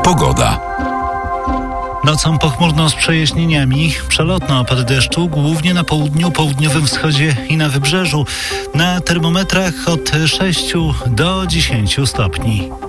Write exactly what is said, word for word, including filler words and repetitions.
Pogoda. Nocą pochmurno z przejaśnieniami, przelotne opady deszczu, głównie na południu, południowym wschodzie i na wybrzeżu. Na termometrach od sześciu do dziesięciu stopni.